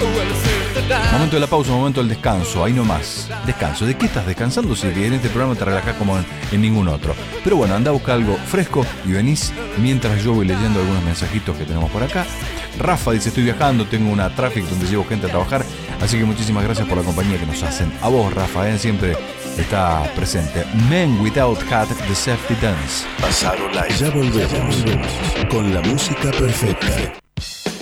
Momento de la pausa, momento del descanso. Ahí nomás. Descanso. ¿De qué estás descansando? Si en este programa te relajás como en ningún otro. Pero bueno, anda a buscar algo fresco y venís mientras yo voy leyendo algunos mensajitos que tenemos por acá. Rafa dice: estoy viajando, tengo una traffic donde llevo gente a trabajar. Así que muchísimas gracias por la compañía que nos hacen. A vos, Rafa, siempre está presente. Men Without Hat, The Safety Dance. Pasaron la. Ya volvemos con la música perfecta.